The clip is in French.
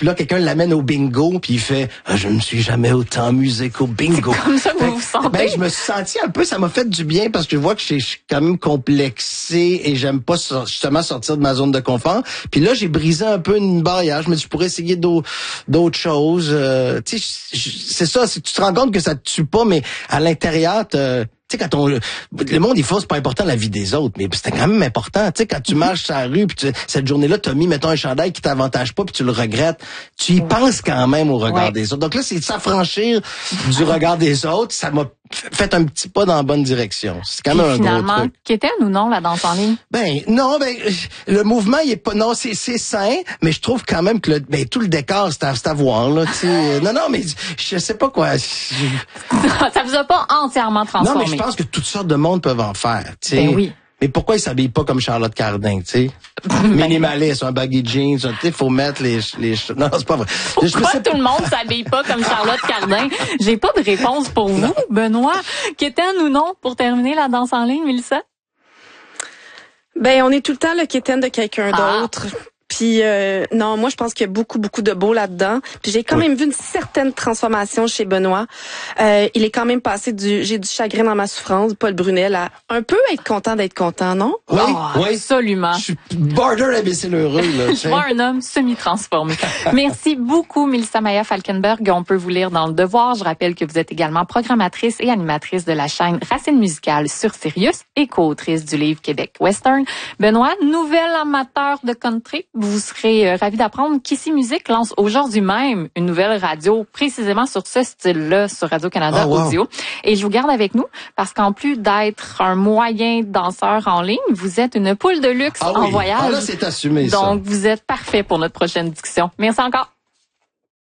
Puis là, quelqu'un l'amène au bingo, puis il fait je me suis jamais autant amusé qu'au bingo. C'est comme ça que vous vous sentez? Ben, je me suis senti un peu, ça m'a fait du bien parce que je vois que je suis quand même complexé et j'aime pas justement sortir de ma zone de confort. Puis là, j'ai brisé un peu une barrière. Je me dis, je pourrais essayer d'autres choses. Tu sais, c'est ça, tu te rends compte que ça te tue pas, mais à l'intérieur, tu sais, quand le monde, il faut, c'est pas important la vie des autres, mais c'était quand même important. Tu sais, quand tu marches sur la rue, puis cette journée-là, t'as mis, mettons, un chandail qui t'avantage pas, puis tu le regrettes, tu y penses quand même au regard des autres. Donc là, c'est de s'affranchir du regard des autres. Ça m'a fait un petit pas dans la bonne direction. C'est quand même un gros truc. Qu'était ou non la danse en ligne? Non, le mouvement, il est pas, non, c'est sain, mais je trouve quand même que tout le décor, c'est à voir, là, tu sais. Non, mais je sais pas quoi. Ça vous a pas entièrement transformé? Non, mais je pense que toutes sortes de monde peuvent en faire, tu sais. Ben oui. Mais pourquoi ils s'habillent pas comme Charlotte Cardin, tu sais? Minimaliste, un baggy jeans, tu sais, faut mettre les non, c'est pas vrai. Pourquoi tout le monde s'habille pas comme Charlotte Cardin? J'ai pas de réponse pour vous, Benoît. Quétaine ou non, pour terminer la danse en ligne, Mélissa? Ben, on est tout le temps le quétaine de quelqu'un d'autre. Puis non, moi je pense qu'il y a beaucoup de beau là-dedans. Puis j'ai quand même vu une certaine transformation chez Benoît. Il est quand même passé j'ai du chagrin dans ma souffrance, Paul Brunel, à un peu être content, non? Oui, absolument. Je suis border imbécile heureux là. Je vois un homme semi-transformé. Merci beaucoup, Mélissa Maya Falkenberg. On peut vous lire dans Le Devoir. Je rappelle que vous êtes également programmatrice et animatrice de la chaîne Racine musicale sur Sirius et co-autrice du livre Québec Western. Benoît, nouvel amateur de country. Vous serez ravis d'apprendre qu'Ici Musique lance aujourd'hui même une nouvelle radio précisément sur ce style-là sur Radio-Canada Audio. Et je vous garde avec nous parce qu'en plus d'être un moyen danseur en ligne, vous êtes une poule de luxe en voyage. Ah là, c'est assumé, ça. Donc, vous êtes parfait pour notre prochaine discussion. Merci encore.